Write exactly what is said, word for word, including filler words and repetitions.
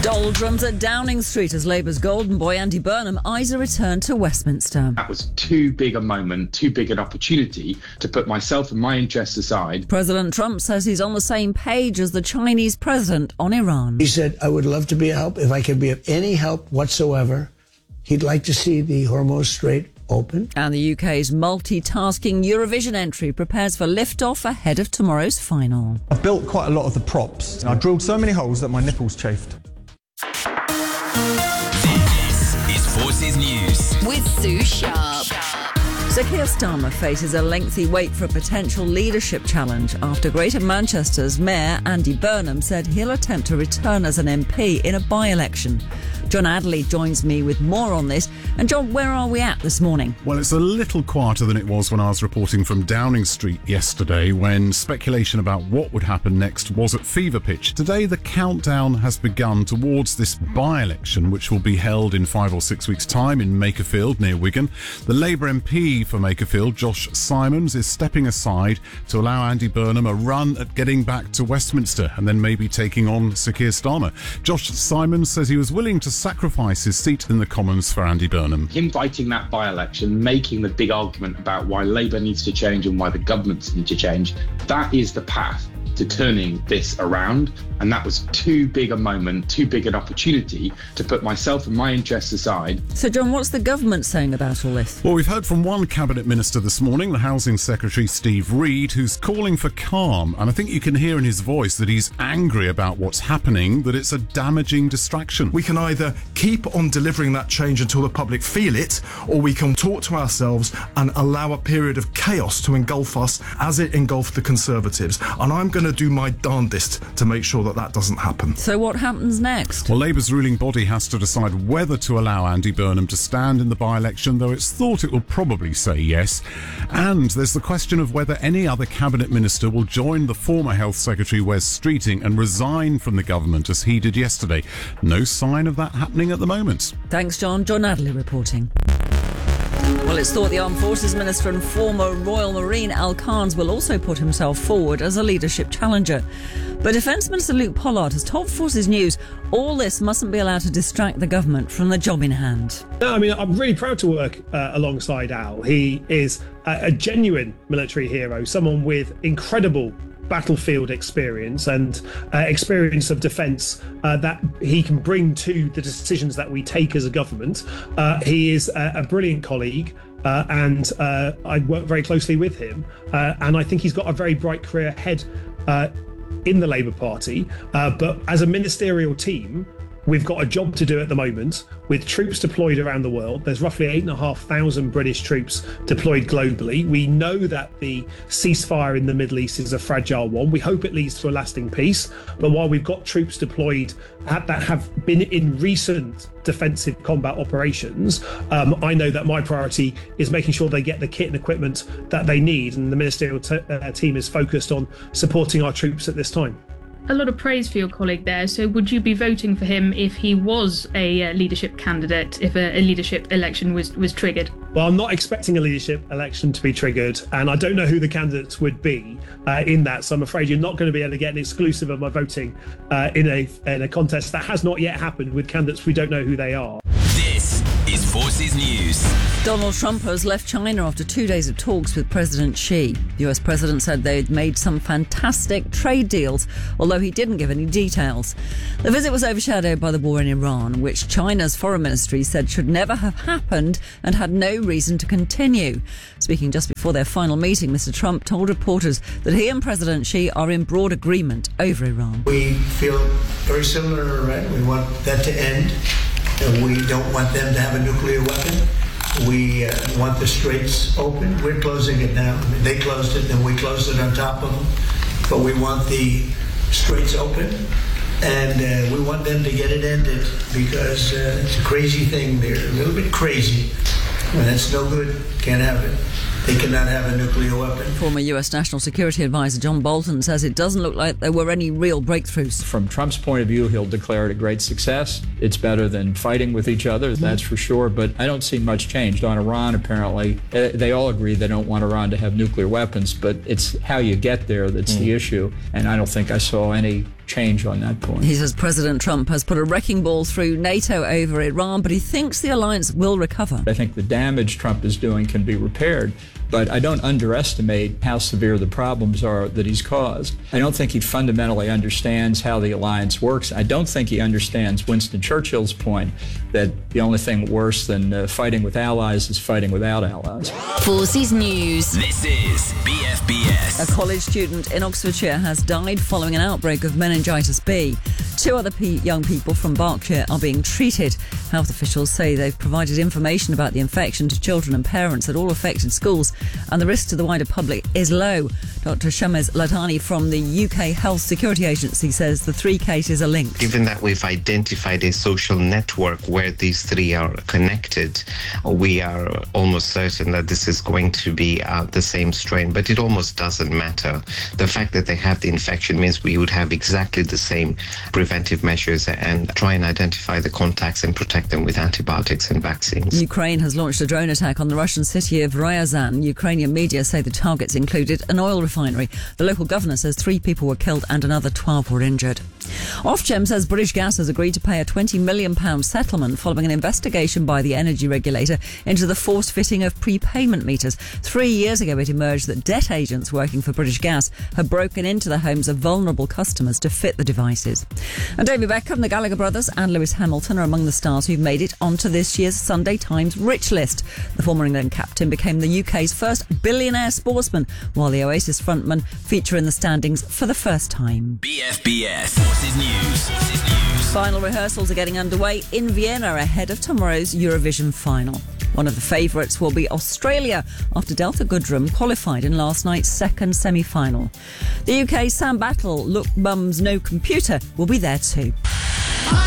Doldrums at Downing Street as Labour's golden boy Andy Burnham eyes a return to Westminster. That was too big a moment, too big an opportunity to put myself and my interests aside. President Trump says he's on the same page as the Chinese president on Iran. He said, I would love to be a help. If I could be of any help whatsoever, he'd like to see the Hormuz Strait open. And the U K's multitasking Eurovision entry prepares for liftoff ahead of tomorrow's final. I've built quite a lot of the props. I drilled so many holes that my nipples chafed. This is Forces News with Sue Sharp. Sir Keir Starmer faces a lengthy wait for a potential leadership challenge after Greater Manchester's Mayor Andy Burnham said he'll attempt to return as an M P in a by-election. John Adderley joins me with more on this. And John, where are we at this morning? Well, it's a little quieter than it was when I was reporting from Downing Street yesterday, when speculation about what would happen next was at fever pitch. Today, the countdown has begun towards this by-election, which will be held in five or six weeks' time in Makerfield, near Wigan. The Labour M P for Makerfield, Josh Simons, is stepping aside to allow Andy Burnham a run at getting back to Westminster and then maybe taking on Sir Keir Starmer. Josh Simons says he was willing to sacrifice his seat in the Commons for Andy Burnham. Him fighting that by-election, making the big argument about why Labour needs to change and why the governments need to change, that is the path to turning this around. And that was too big a moment, too big an opportunity to put myself and my interests aside. So, John, what's the government saying about all this? Well, we've heard from one Cabinet Minister this morning, the Housing Secretary Steve Reed, who's calling for calm. And I think you can hear in his voice that he's angry about what's happening, that it's a damaging distraction. We can either keep on delivering that change until the public feel it, or we can talk to ourselves and allow a period of chaos to engulf us as it engulfed the Conservatives. And I'm going to do my darndest to make sure that that doesn't happen. So what happens next? Well, Labour's ruling body has to decide whether to allow Andy Burnham to stand in the by-election, though it's thought it will probably say yes. And there's the question of whether any other Cabinet Minister will join the former Health Secretary Wes Streeting and resign from the government as he did yesterday. No sign of that happening at the moment. Thanks, John. John Adderley reporting. Well, it's thought the Armed Forces Minister and former Royal Marine Al Carnes will also put himself forward as a leadership challenger. But Defence Minister Luke Pollard has told Forces News all this mustn't be allowed to distract the government from the job in hand. No, I mean, I'm really proud to work uh, alongside Al. He is a, a genuine military hero, someone with incredible battlefield experience and uh, experience of defence uh, that he can bring to the decisions that we take as a government. Uh, he is a, a brilliant colleague. Uh, and uh, I work very closely with him. Uh, and I think he's got a very bright career ahead uh, in the Labour Party. Uh, but as a ministerial team, we've got a job to do at the moment with troops deployed around the world. There's roughly eight and a half thousand British troops deployed globally. We know that the ceasefire in the Middle East is a fragile one. We hope it leads to a lasting peace. But while we've got troops deployed that have been in recent defensive combat operations, um, I know that my priority is making sure they get the kit and equipment that they need. And the ministerial t- uh, team is focused on supporting our troops at this time. A lot of praise for your colleague there. So would you be voting for him if he was a uh, leadership candidate, if a, a leadership election was, was triggered? Well, I'm not expecting a leadership election to be triggered, and I don't know who the candidates would be uh, in that. So I'm afraid you're not going to be able to get an exclusive of my voting uh, in a in a contest that has not yet happened with candidates we don't know who they are. This is Forces News. Donald Trump has left China after two days of talks with President Xi. The U S president said they'd made some fantastic trade deals, although he didn't give any details. The visit was overshadowed by the war in Iran, which China's foreign ministry said should never have happened and had no reason to continue. Speaking just before their final meeting, Mister Trump told reporters that he and President Xi are in broad agreement over Iran. We feel very similar to Iran. We want that to end. And we don't want them to have a nuclear weapon. We uh, want the straits open. We're closing it now. I mean, they closed it, and we closed it on top of them. But we want the straits open, and uh, we want them to get it ended because uh, it's a crazy thing. They're a little bit crazy, and it's no good. Can't have it. They cannot have a nuclear weapon. Former U S National Security Advisor John Bolton says it doesn't look like there were any real breakthroughs. From Trump's point of view, he'll declare it a great success. It's better than fighting with each other, that's for sure. But I don't see much change on Iran, apparently. They all agree they don't want Iran to have nuclear weapons, but it's how you get there that's mm. the issue. And I don't think I saw any change on that point. He says President Trump has put a wrecking ball through NATO over Iran, but he thinks the alliance will recover. I think the damage Trump is doing can be repaired, but I don't underestimate how severe the problems are that he's caused. I don't think he fundamentally understands how the alliance works. I don't think he understands Winston Churchill's point that the only thing worse than uh, fighting with allies is fighting without allies. Forces News. This is B F B S. A college student in Oxfordshire has died following an outbreak of meningitis B. Two other pe- young people from Berkshire are being treated. Health officials say they've provided information about the infection to children and parents at all affected schools, and the risk to the wider public is low. Doctor Shamez Latani from the U K Health Security Agency says the three cases are linked. Given that we've identified a social network where these three are connected, we are almost certain that this is going to be uh, the same strain, but it almost doesn't matter. The fact that they have the infection means we would have exactly the same preventive measures and try and identify the contacts and protect them with antibiotics and vaccines. Ukraine has launched a drone attack on the Russian city of Ryazan. Ukrainian media say the targets included an oil refinery. The local governor says three people were killed and another twelve were injured. Ofgem says British Gas has agreed to pay a twenty million pounds settlement following an investigation by the energy regulator into the forced fitting of prepayment meters. Three years ago it emerged that debt agents working for British Gas had broken into the homes of vulnerable customers to fit the devices. And David Beckham, the Gallagher brothers and Lewis Hamilton are among the stars who've made it onto this year's Sunday Times Rich List. The former England captain became the U K's first billionaire sportsman, while the Oasis frontman feature in the standings for the first time. B F B S Forces News. Forces News. Final rehearsals are getting underway in Vienna ahead of tomorrow's Eurovision final. One of the favourites will be Australia after Delta Goodrem qualified in last night's second semi-final. The U K's Sam Battle, Look Mum's No Computer, will be there too.